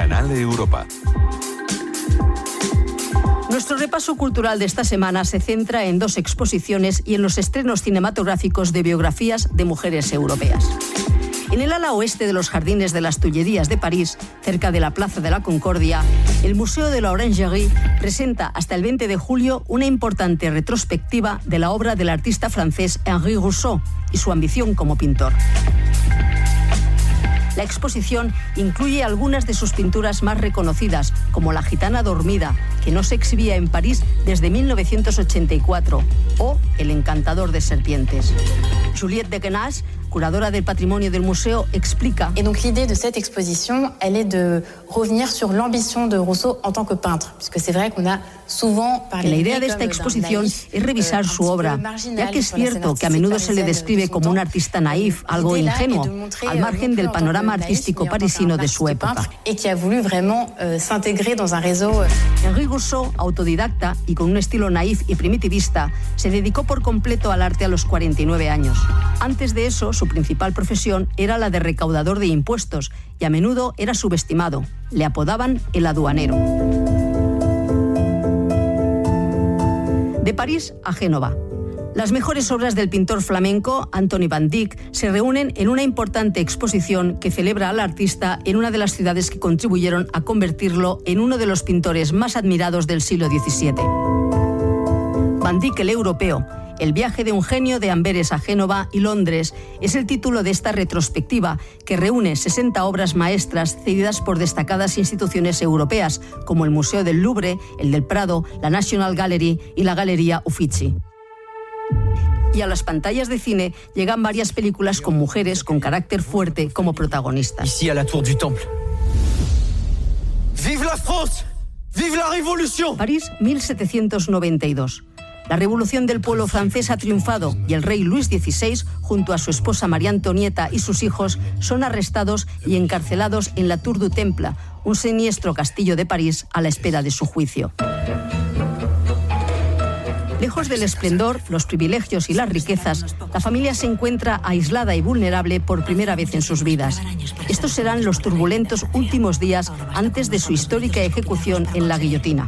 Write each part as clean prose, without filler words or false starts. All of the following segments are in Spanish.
Canal de Europa. Nuestro repaso cultural de esta semana se centra en 2 exposiciones y en los estrenos cinematográficos de biografías de mujeres europeas. En el ala oeste de los Jardines de las Tullerías de París, cerca de la Plaza de la Concordia, el Museo de la Orangerie presenta hasta el 20 de julio una importante retrospectiva de la obra del artista francés Henri Rousseau y su ambición como pintor. La exposición incluye algunas de sus pinturas más reconocidas, como La gitana dormida, que no se exhibía en París desde 1984, o El encantador de serpientes. Juliette Dequenas, curadora del patrimonio del museo, explica. Et donc l'idée de cette exposition, elle est de revenir sur l'ambition de Rousseau en tant que peintre, puisque c'est vrai qu'on a souvent parlé. La idea de esta exposición es revisar su obra, ya que es cierto que a menudo se le describe como un artista naif, algo ingenuo, al margen del panorama artístico parisino de su época. Et qui a voulu vraiment s'intégrer dans un réseau. Henri Rousseau, autodidacta y con un estilo naif y primitivista, se dedicó por completo al arte a los 49 años. Antes de eso, su principal profesión era la de recaudador de impuestos y a menudo era subestimado. Le apodaban el aduanero. De París a Génova. Las mejores obras del pintor flamenco Antoni van Dyck se reúnen en una importante exposición que celebra al artista en una de las ciudades que contribuyeron a convertirlo en uno de los pintores más admirados del siglo XVII. Van Dyck el europeo, el viaje de un genio de Amberes a Génova y Londres, es el título de esta retrospectiva que reúne 60 obras maestras cedidas por destacadas instituciones europeas como el Museo del Louvre, el del Prado, la National Gallery y la Galería Uffizi. Y a las pantallas de cine llegan varias películas con mujeres con carácter fuerte como protagonistas. Ici à la Tour du Temple. ¡Vive la France! ¡Vive la Révolution! París, 1792. La revolución del pueblo francés ha triunfado y el rey Luis XVI, junto a su esposa María Antonieta y sus hijos, son arrestados y encarcelados en la Tour du Temple, un siniestro castillo de París a la espera de su juicio. Lejos del esplendor, los privilegios y las riquezas, la familia se encuentra aislada y vulnerable por primera vez en sus vidas. Estos serán los turbulentos últimos días antes de su histórica ejecución en la guillotina.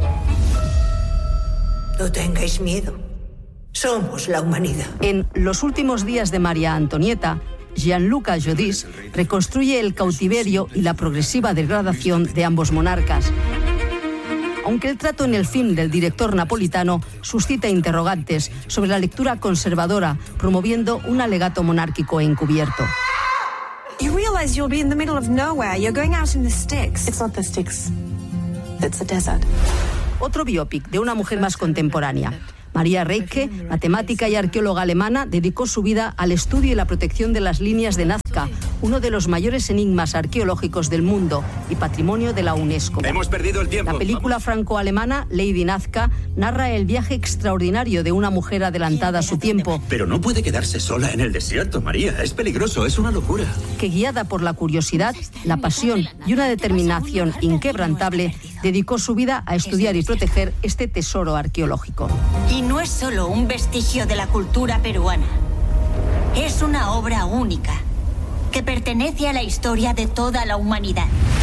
No tengáis miedo. Somos la humanidad. En Los últimos días de María Antonieta, Gianluca Giodis reconstruye el cautiverio y la progresiva degradación de ambos monarcas. Aunque el trato en el film del director napolitano suscita interrogantes sobre la lectura conservadora, promoviendo un alegato monárquico encubierto. You realize you'll be in the middle of nowhere. You're going out in the sticks. It's not the sticks. It's the desert. Otro biopic de una mujer más contemporánea. María Reike, matemática y arqueóloga alemana, dedicó su vida al estudio y la protección de las líneas de Nazca, uno de los mayores enigmas arqueológicos del mundo y patrimonio de la UNESCO. Hemos perdido el tiempo. La película franco-alemana Lady Nazca narra el viaje extraordinario de una mujer adelantada a su tiempo. Pero no puede quedarse sola en el desierto, María. Es peligroso, es una locura. Que guiada por la curiosidad, la pasión y una determinación inquebrantable, dedicó su vida a estudiar y proteger este tesoro arqueológico. Y no es solo un vestigio de la cultura peruana. Es una obra única que pertenece a la historia de toda la humanidad.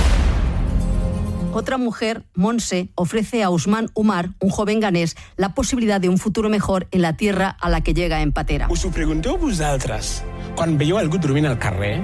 Otra mujer, Montse, ofrece a Ousmane Oumar, un joven ganés, la posibilidad de un futuro mejor en la tierra a la que llega en patera. Us ho pregunteu vosaltres, quan veieu algú dormint al carrer?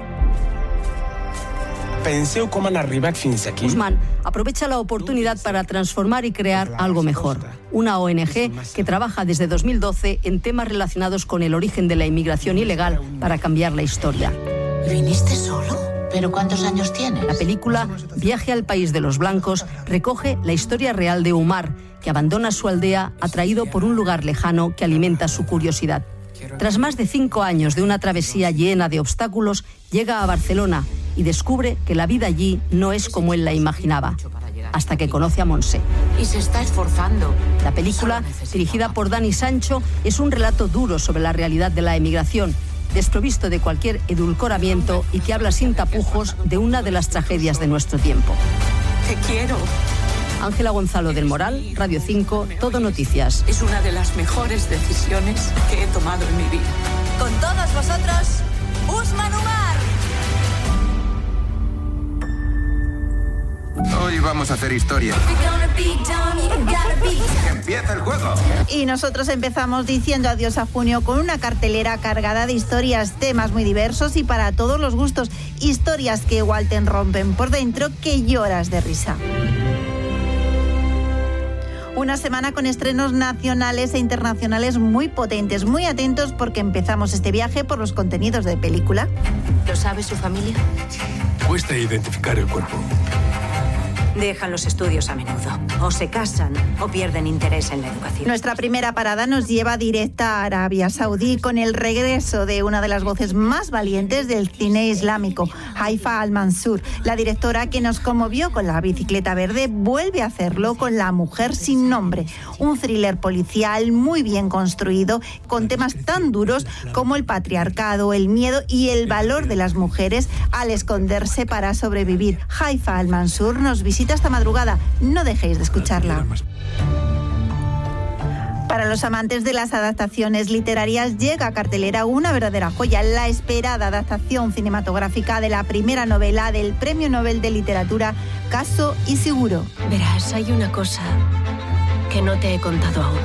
Penseu com han arribat fins aquí? Ousmane aprovecha la oportunidad para transformar y crear algo mejor. Una ONG que trabaja desde 2012 en temas relacionados con el origen de la inmigración ilegal para cambiar la historia. ¿Viniste solo? ¿Pero cuántos años tienes? La película Viaje al País de los Blancos recoge la historia real de Oumar, que abandona su aldea atraído por un lugar lejano que alimenta su curiosidad. Tras más de 5 años de una travesía llena de obstáculos, llega a Barcelona y descubre que la vida allí no es como él la imaginaba, hasta que conoce a Montse. Y se está esforzando. La película, dirigida por Dani Sancho, es un relato duro sobre la realidad de la emigración, desprovisto de cualquier edulcoramiento y que habla sin tapujos de una de las tragedias de nuestro tiempo. Te quiero. Ángela Gonzalo del Moral, Radio 5, Todo Noticias. Es una de las mejores decisiones que he tomado en mi vida. Con todos vosotros, Ousmane Oumar. vamos a hacer historia. ¡Empieza el juego! Y nosotros empezamos diciendo adiós a junio con una cartelera cargada de historias, temas muy diversos y para todos los gustos. Historias que igual te rompen por dentro, que lloras de risa. Una semana con estrenos nacionales e internacionales muy potentes. Muy atentos porque empezamos este viaje por los contenidos de película. ¿Lo sabe su familia? Cuesta identificar el cuerpo. Dejan los estudios a menudo. O se casan o pierden interés en la educación. Nuestra primera parada nos lleva directa a Arabia Saudí con el regreso de una de las voces más valientes del cine islámico, Haifa Al-Mansour. La directora que nos conmovió con La bicicleta verde vuelve a hacerlo con La mujer sin nombre. Un thriller policial muy bien construido con temas tan duros como el patriarcado, el miedo y el valor de las mujeres al esconderse para sobrevivir. Haifa Al-Mansour nos visita esta madrugada. No dejéis de escucharla. Para los amantes de las adaptaciones literarias llega a cartelera una verdadera joya, la esperada adaptación cinematográfica de la primera novela del Premio Nobel de Literatura, Caso Ishiguro. Verás, hay una cosa que no te he contado aún.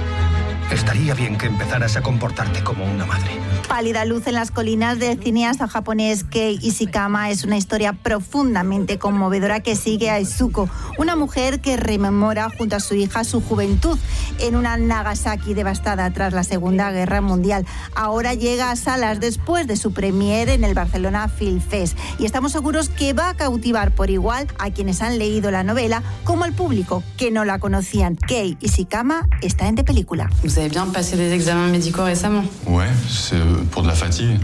Estaría bien que empezaras a comportarte como una madre. Pálida luz en las colinas del cineasta japonés Kei Ishikama es una historia profundamente conmovedora que sigue a Izuko, una mujer que rememora junto a su hija su juventud en una Nagasaki devastada tras la Segunda Guerra Mundial. Ahora llega a salas después de su premier en el Barcelona Film Fest y estamos seguros que va a cautivar por igual a quienes han leído la novela como al público que no la conocían. Kei Ishikama está en de película. Vous avez bien passé des examens médicaux récemment? Ouais, c'est pour de la fatigue.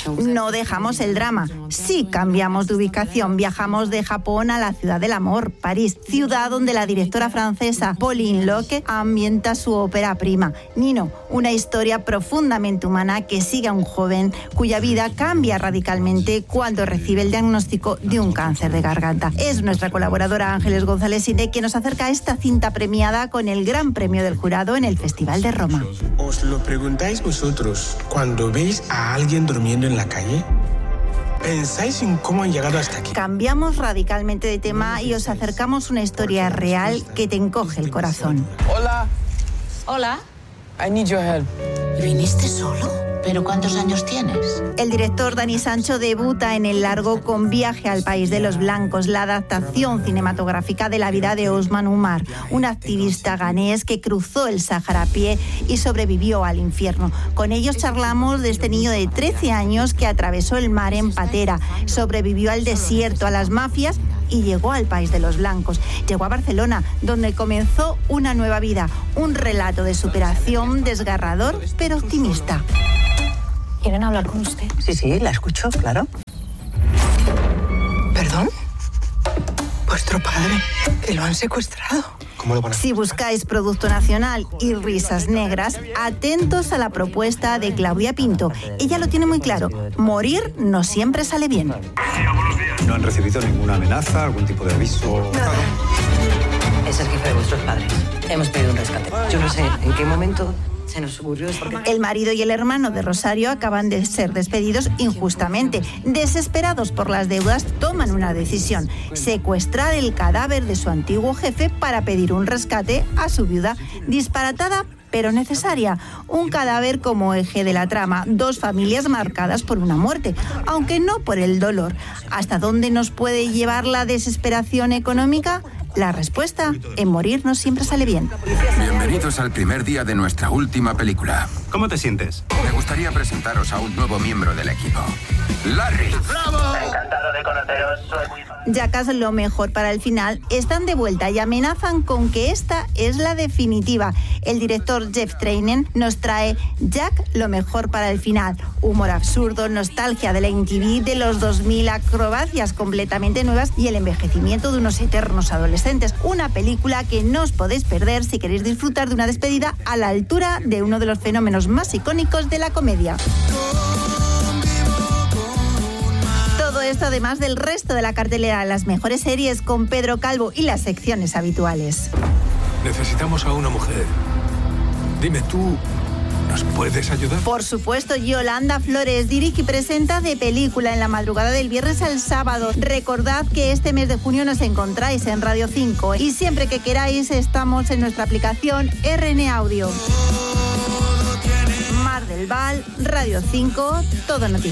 No dejamos el drama, sí cambiamos de ubicación, viajamos de Japón a la ciudad del amor, París, ciudad donde la directora francesa Pauline Locke ambienta su ópera prima, Nino, una historia profundamente humana que sigue a un joven cuya vida cambia radicalmente cuando recibe el diagnóstico de un cáncer de garganta. Es nuestra colaboradora Ángeles González Ine quien nos acerca a esta cinta premiada con el Gran Premio del Jurado en el Festival de Roma. ¿Os lo preguntáis vosotros cuando veis a alguien durmiendo en la calle? ¿Pensáis en cómo han llegado hasta aquí? Cambiamos radicalmente de tema y os acercamos una historia real que te encoge el corazón. Hola. Hola. I need your help. ¿Viniste solo? ¿Pero cuántos años tienes? El director Dani Sancho debuta en el largo con Viaje al País de los Blancos, la adaptación cinematográfica de la vida de Osman Umar, un activista ganés que cruzó el Sáhara a pie y sobrevivió al infierno. Con ellos charlamos de este niño de 13 años que atravesó el mar en patera, sobrevivió al desierto, a las mafias y llegó al País de los Blancos. Llegó a Barcelona, donde comenzó una nueva vida, un relato de superación desgarrador pero optimista. ¿Quieren hablar con usted? Sí, la escucho, claro. ¿Perdón? Vuestro padre, que lo han secuestrado. Si buscáis producto nacional y risas negras, atentos a la propuesta de Claudia Pinto. Ella lo tiene muy claro, morir no siempre sale bien. ¿No han recibido ninguna amenaza, algún tipo de aviso? Nada. Es el jefe de vuestros padres. Hemos pedido un rescate. Yo no sé en qué momento se nos ocurrió. El marido y el hermano de Rosario acaban de ser despedidos injustamente. Desesperados por las deudas, toman una decisión: secuestrar el cadáver de su antiguo jefe para pedir un rescate a su viuda. Disparatada pero necesaria. Un cadáver como eje de la trama. Dos familias marcadas por una muerte, aunque no por el dolor. ¿Hasta dónde nos puede llevar la desesperación económica? La respuesta, en morir no siempre sale bien. Bienvenidos al primer día de nuestra última película. ¿Cómo te sientes? Me gustaría presentaros a un nuevo miembro del equipo. ¡Larry! ¡Bravo! Encantado de conoceros, soy muy fan. Jackass, lo mejor para el final, están de vuelta y amenazan con que esta es la definitiva. El director Jeff Trainen nos trae Jack, lo mejor para el final. Humor absurdo, nostalgia de la MTV de los 2000, acrobacias completamente nuevas y el envejecimiento de unos eternos adolescentes. Una película que no os podéis perder si queréis disfrutar de una despedida a la altura de uno de los fenómenos más icónicos de la comedia. Todo esto además del resto de la cartelera, las mejores series con Pedro Calvo y las secciones habituales. Necesitamos a una mujer. Dime tú, ¿nos ¿Nos puedes ayudar? Por supuesto, Yolanda Flores dirige y presenta De Película en la madrugada del viernes al sábado. Recordad que este mes de junio nos encontráis en Radio 5 y siempre que queráis estamos en nuestra aplicación RN Audio. Mar del Val, Radio 5, Todo Noticias.